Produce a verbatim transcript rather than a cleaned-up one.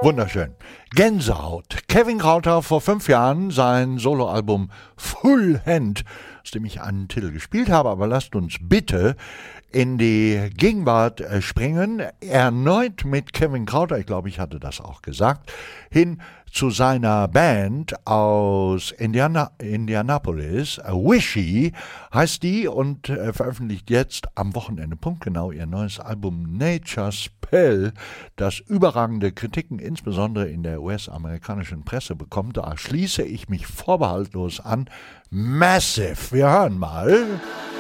Wunderschön. Gänsehaut. Kevin Krauter vor fünf Jahren sein Soloalbum Full Hand, aus dem ich einen Titel gespielt habe, aber lasst uns bitte in die Gegenwart äh, springen, erneut mit Kevin Krauter, ich glaube, ich hatte das auch gesagt, hin zu seiner Band aus Indiana, Indianapolis, Wishy heißt die und äh, veröffentlicht jetzt am Wochenende punktgenau ihr neues Album Nature Spell, das überragende Kritiken insbesondere in der U S-amerikanischen Presse bekommt. Da schließe ich mich vorbehaltlos an. Massive, wir hören mal.